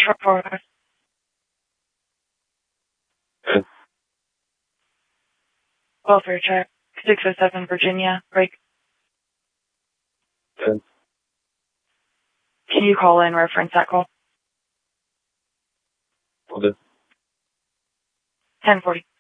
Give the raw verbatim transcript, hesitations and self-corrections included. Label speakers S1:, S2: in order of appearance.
S1: short forward.
S2: Good.
S1: Welfare check. six oh seven Virginia. Break.
S2: Good.
S1: Can you call in reference that call?
S2: Will do.
S1: ten forty.